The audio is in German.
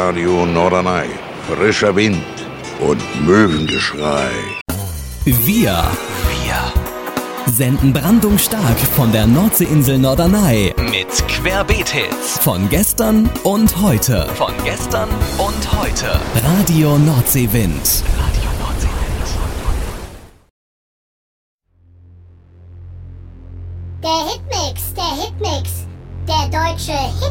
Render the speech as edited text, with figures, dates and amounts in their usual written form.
Radio Norderney. Frischer Wind und Möwengeschrei. Wir senden brandungsstark von der Nordseeinsel Norderney mit Querbeet-Hits von gestern und heute. Radio Nordseewind. Der Hitmix, der deutsche Hit.